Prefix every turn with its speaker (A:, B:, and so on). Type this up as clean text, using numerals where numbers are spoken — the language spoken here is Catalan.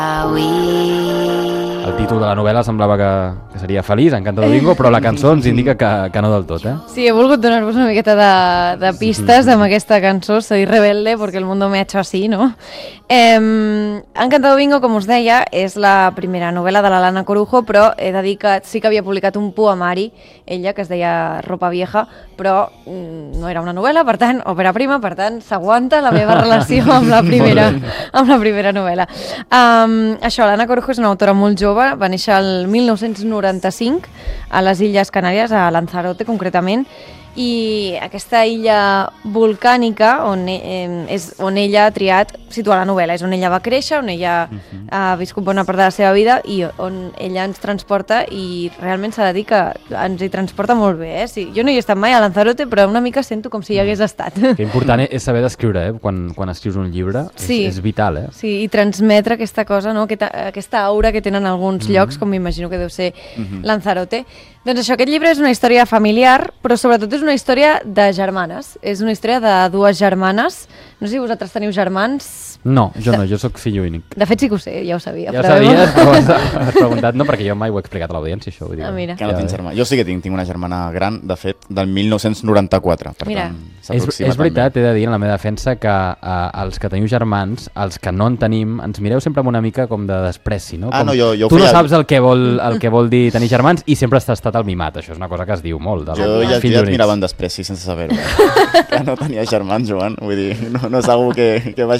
A: El títol de la novel·la semblava que seria Feliç, Encantador Bingo, però la cançó ens indica que no del tot, eh?
B: Sí, he volgut donar-vos una miqueta de pistes amb aquesta cançó, Soy rebelde porque el mundo me ha hecho así, ¿no? Encantador Bingo, com us deia, és la primera novel·la de l'Alana Corujo, però he de dir que sí que havia publicat un poemari, ella, que es deia Ropa Vieja, però no era una novel·la, per tant, òpera prima, per tant, s'aguanta la meva relació amb la primera novel·la. Això, l'Anna Corujo és una autora molt jove, va néixer el 1995 a les Illes Canàries, a Lanzarote concretament, i aquesta illa volcànica és on ella ha triat situar la novel·la, és on ella va créixer, on ella ha viscut bona part de la seva vida i on ella ens transporta, i realment s'ha de dir que ens hi transporta molt bé, eh? Sí, jo no hi he estat mai a Lanzarote, però una mica sento com si hi hagués estat.
A: Que important és saber d'escriure, eh? Quan escrius un llibre,
B: sí,
A: és vital, eh?
B: Sí, i transmetre aquesta cosa, no? Aquesta aura que tenen alguns llocs, com m'imagino que deu ser Lanzarote. Doncs això, aquest llibre és una història familiar, però sobretot és una història de germanes. És una història de dues germanes. No sé si vosaltres teniu germans.
A: No, jo no, jo sóc fill únic.
B: De fet sí que ho sé, ja ho sabia.
A: Ja ho sabies, però has preguntat, no, perquè jo mai ho he explicat a l'audiència, això. Vull dir,
B: mira.
C: Que no tens germà. Jo sí que tinc una germana gran, de fet, del 1994. Per
B: mira.
C: tant,
A: és veritat, he de dir en la meva defensa que els que teniu germans, els que no en tenim, ens mireu sempre amb una mica com de despreci, no?
C: No, jo
A: tu no saps el que vol dir tenir germans i sempre has estat el mimat, això és una cosa que es diu molt.
C: Jo ja et mirava en despreci sense saber-ho. Que no tenia germans, Joan, vull dir, no és algo que vagi